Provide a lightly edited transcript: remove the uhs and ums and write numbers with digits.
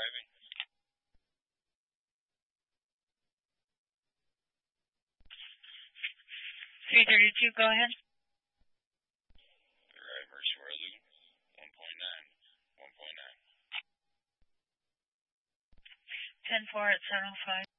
driving. 332, go ahead. Driver Schwarlu, 1.9, 1.9. 10-4 at 705.